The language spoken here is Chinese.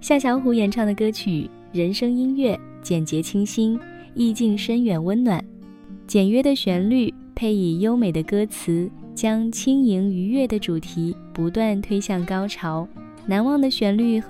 夏小虎演唱的歌曲人声音乐简洁清新，意境深远温暖，简约的旋律配以优美的歌词，将轻盈愉悦的主题不断推向高潮。难忘的旋律和